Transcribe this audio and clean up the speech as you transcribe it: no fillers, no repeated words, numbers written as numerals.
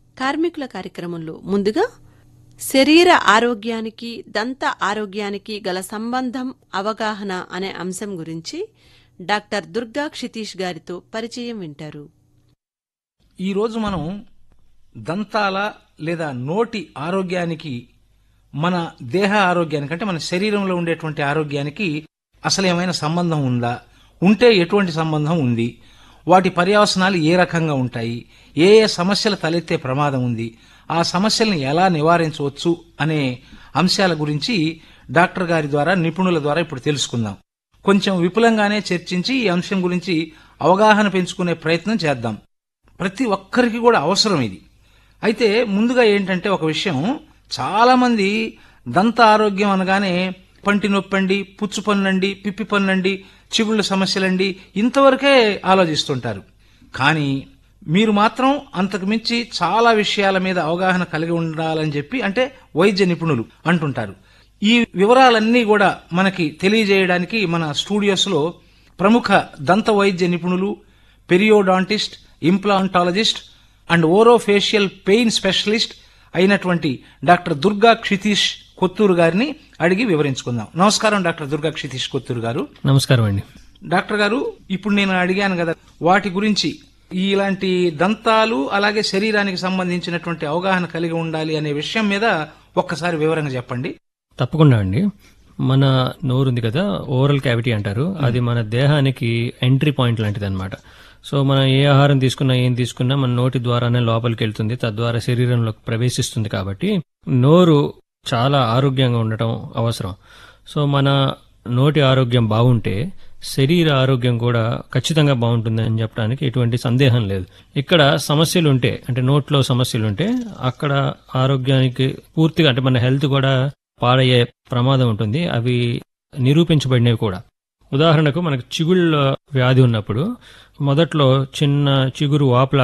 కార్మికుల కార్యక్రమంలో ముందుగా శరీర ఆరోగ్యానికి దంత ఆరోగ్యానికి గల సంబంధం అవగాహన అనే అంశం గురించి డాక్టర్ దుర్గా క్షితీష్ గారితో పరిచయం వింటారు. ఈరోజు మనం దంతాల లేదా నోటి ఆరోగ్యానికి, మన దేహ ఆరోగ్యానికి అంటే మన శరీరంలో ఉండేటువంటి ఆరోగ్యానికి అసలు ఏమైనా సంబంధం ఉందా, ఉంటే ఎటువంటి సంబంధం ఉంది, వాటి పర్యవసనాలు ఏ రకంగా ఉంటాయి, ఏ ఏ సమస్యలు తలెత్తే ప్రమాదం ఉంది, ఆ సమస్యల్ని ఎలా నివారించవచ్చు అనే అంశాల గురించి డాక్టర్ గారి ద్వారా, నిపుణుల ద్వారా ఇప్పుడు తెలుసుకుందాం. కొంచెం విపులంగానే చర్చించి ఈ అంశం గురించి అవగాహన పెంచుకునే ప్రయత్నం చేద్దాం. ప్రతి ఒక్కరికి కూడా అవసరం ఇది. అయితే ముందుగా ఏంటంటే ఒక విషయం, చాలా మంది దంత ఆరోగ్యం అనగానే పంటి నొప్పండి, పుచ్చు పన్నండి, పిప్పి పన్నండి, చిగుళ్ళ సమస్యలండి ఇంతవరకే ఆలోచిస్తుంటారు. కానీ మీరు మాత్రం అంతకు మించి చాలా విషయాల మీద అవగాహన కలిగి ఉండాలని చెప్పి అంటే వైద్య నిపుణులు అంటుంటారు. ఈ వివరాలన్నీ కూడా మనకి తెలియజేయడానికి మన స్టూడియోస్లో ప్రముఖ దంత వైద్య నిపుణులు, periodontist, implantologist and orofacial pain specialist అయినటువంటి డాక్టర్ దుర్గా క్షితీష్ కొత్తూరు గారిని అడిగి వివరించుకుందాం. నమస్కారం డాక్టర్ దుర్గా క్షితీష్ కొత్తూరు గారు. నమస్కారం అండి. డాక్టర్ గారు, ఇప్పుడు నేను అడిగాను కదా, వాటి గురించి ఇలాంటి దంతాలు అలాగే శరీరానికి సంబంధించినటువంటి అవగాహన కలిగి ఉండాలి అనే విషయం మీద ఒక్కసారి వివరంగా చెప్పండి. తప్పకుండా అండి. మన నోరుంది కదా, ఓరల్ క్యావిటీ అంటారు. అది మన దేహానికి ఎంట్రీ పాయింట్ లాంటిది అనమాట. సో మనం ఏ ఆహారం తీసుకున్నా, ఏం తీసుకున్నా మన నోటి ద్వారానే లోపలికి వెళ్తుంది, తద్వారా శరీరంలోకి ప్రవేశిస్తుంది. కాబట్టి నోరు చాలా ఆరోగ్యంగా ఉండటం అవసరం. సో మన నోటి ఆరోగ్యం బాగుంటే శరీర ఆరోగ్యం కూడా ఖచ్చితంగా బాగుంటుంది అని చెప్పడానికి ఎటువంటి సందేహం లేదు. ఇక్కడ సమస్యలుంటే, అంటే నోట్లో సమస్యలుంటే అక్కడ ఆరోగ్యానికి పూర్తిగా అంటే మన హెల్త్ కూడా పాడయ్యే ప్రమాదం ఉంటుంది. అవి నిరూపించబడినవి కూడా. ఉదాహరణకు మనకు చిగుళ్ళ వ్యాధి ఉన్నప్పుడు మొదట్లో చిన్న చిగురు వాపులా